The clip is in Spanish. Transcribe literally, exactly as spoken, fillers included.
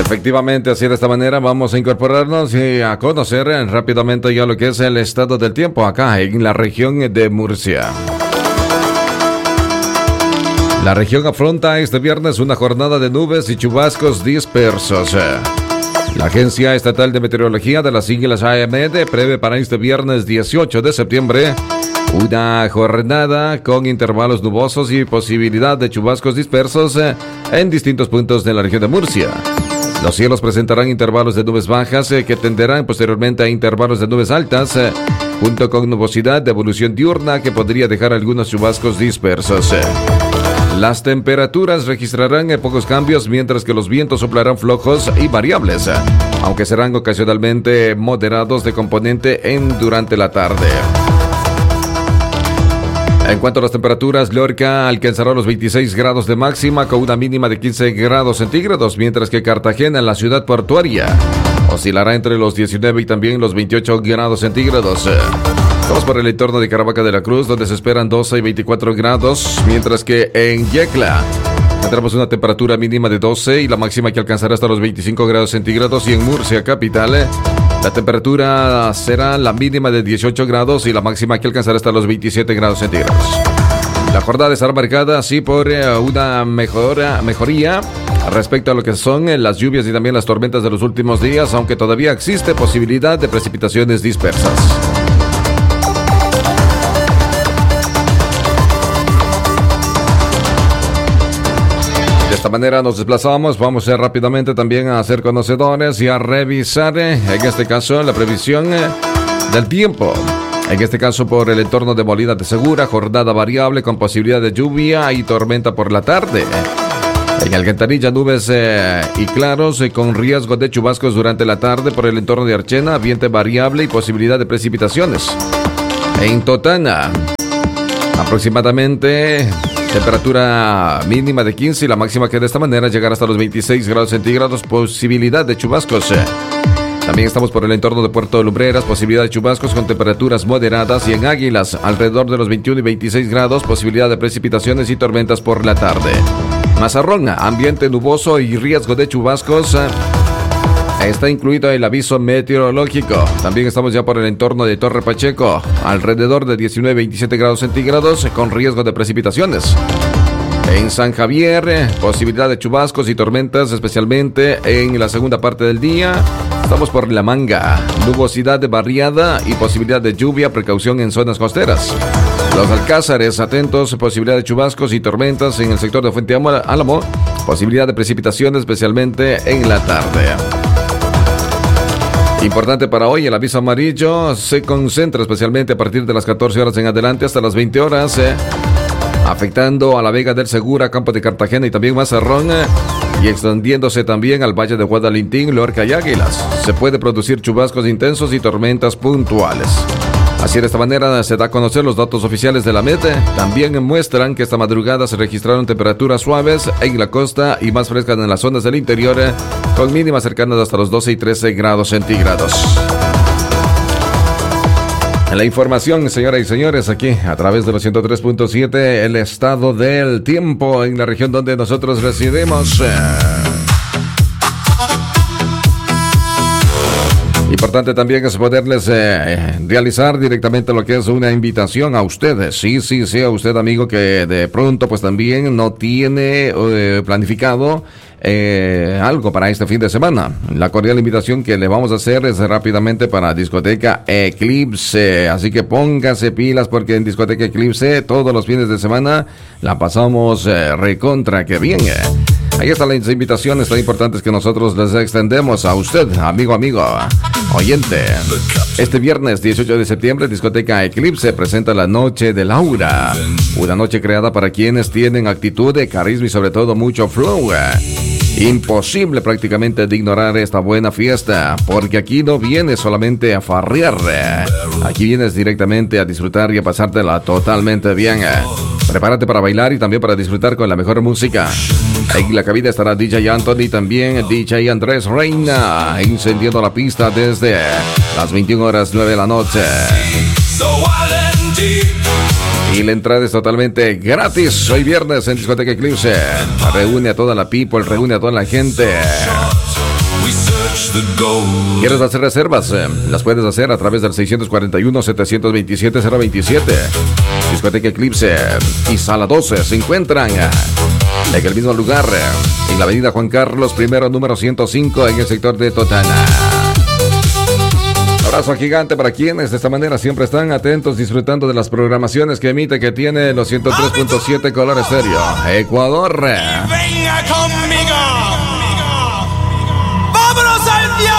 Efectivamente, así de esta manera vamos a incorporarnos y a conocer rápidamente ya lo que es el estado del tiempo acá en la región de Murcia. La región afronta este viernes una jornada de nubes y chubascos dispersos. La Agencia Estatal de Meteorología de las siglas A M D prevé para este viernes dieciocho de septiembre una jornada con intervalos nubosos y posibilidad de chubascos dispersos en distintos puntos de la región de Murcia. Los cielos presentarán intervalos de nubes bajas que tenderán posteriormente a intervalos de nubes altas, junto con nubosidad de evolución diurna que podría dejar algunos chubascos dispersos. Las temperaturas registrarán pocos cambios, mientras que los vientos soplarán flojos y variables, aunque serán ocasionalmente moderados de componente en durante la tarde. En cuanto a las temperaturas, Lorca alcanzará los veintiséis grados de máxima con una mínima de quince grados centígrados, mientras que Cartagena, en la ciudad portuaria, oscilará entre los diecinueve y también los veintiocho grados centígrados. Vamos por el entorno de Caravaca de la Cruz, donde se esperan doce y veinticuatro grados, mientras que en Yecla tendremos una temperatura mínima de doce y la máxima que alcanzará hasta los veinticinco grados centígrados, y en Murcia capital la temperatura será la mínima de dieciocho grados y la máxima que alcanzará hasta los veintisiete grados centígrados. La jornada estará marcada así por una mejora, mejoría respecto a lo que son las lluvias y también las tormentas de los últimos días, aunque todavía existe posibilidad de precipitaciones dispersas. De esta manera nos desplazamos, vamos a ir rápidamente también a ser conocedores y a revisar, en este caso, la previsión del tiempo. En este caso, por el entorno de Molina de Segura, jornada variable con posibilidad de lluvia y tormenta por la tarde. En Alcantarilla, nubes eh, y claros eh, con riesgo de chubascos durante la tarde. Por el entorno de Archena, ambiente variable y posibilidad de precipitaciones. En Totana, aproximadamente temperatura mínima de quince y la máxima que de esta manera llegará hasta los veintiséis grados centígrados, posibilidad de chubascos. También estamos por el entorno de Puerto de Lumbreras, posibilidad de chubascos con temperaturas moderadas, y en Águilas alrededor de los veintiuno y veintiséis grados, posibilidad de precipitaciones y tormentas por la tarde. Mazarrón, ambiente nuboso y riesgo de chubascos. Está incluido el aviso meteorológico. También estamos ya por el entorno de Torre Pacheco, alrededor de diecinueve a veintisiete grados centígrados con riesgo de precipitaciones. En San Javier, posibilidad de chubascos y tormentas, especialmente en la segunda parte del día. Estamos por La Manga, nubosidad variada y posibilidad de lluvia, precaución en zonas costeras. Los Alcázares, atentos, posibilidad de chubascos y tormentas en el sector de Fuente Álamo, posibilidad de precipitaciones, especialmente en la tarde. Importante para hoy, el aviso amarillo se concentra especialmente a partir de las catorce horas en adelante hasta las veinte horas, eh, afectando a la Vega del Segura, Campo de Cartagena y también Mazarrón, eh, y extendiéndose también al Valle de Guadalintín, Lorca y Águilas. Se puede producir chubascos intensos y tormentas puntuales. Así de esta manera se da a conocer los datos oficiales de la M E T. También muestran que esta madrugada se registraron temperaturas suaves en la costa y más frescas en las zonas del interior, con mínimas cercanas hasta los doce y trece grados centígrados. En la información, señoras y señores, aquí a través de los ciento tres punto siete, el estado del tiempo en la región donde nosotros residimos. Importante también es poderles eh, realizar directamente lo que es una invitación a ustedes. Sí, sí, sí, a usted, amigo, que de pronto pues también no tiene eh, planificado eh, algo para este fin de semana. La cordial invitación que le vamos a hacer es rápidamente para Discoteca Eclipse. Así que póngase pilas, porque en Discoteca Eclipse todos los fines de semana la pasamos eh, recontra que bien. Eh. Ahí están las invitaciones tan importantes que nosotros les extendemos a usted, amigo, amigo, oyente. Este viernes dieciocho de septiembre, Discoteca Eclipse presenta la Noche del Aura. Una noche creada para quienes tienen actitud, carisma y sobre todo mucho flow. Imposible prácticamente de ignorar esta buena fiesta, porque aquí no vienes solamente a farrear. Aquí vienes directamente a disfrutar y a pasártela totalmente bien. Prepárate para bailar y también para disfrutar con la mejor música. En la cabina estará D J Anthony y también D J Andrés Reina, encendiendo la pista desde las veintiuna horas nueve de la noche. Y la entrada es totalmente gratis. Hoy viernes en Discoteca Eclipse. Reúne a toda la people, reúne a toda la gente. ¿Quieres hacer reservas? Eh, las puedes hacer a través del seiscientos cuarenta y uno, setecientos veintisiete, cero veintisiete. Discoteca Eclipse y Sala doce se encuentran en el mismo lugar, en la avenida Juan Carlos I, número ciento cinco, en el sector de Totana. Abrazo gigante para quienes de esta manera siempre están atentos, disfrutando de las programaciones que emite, que tiene los ciento tres punto siete Color Estéreo Ecuador. Venga conmigo.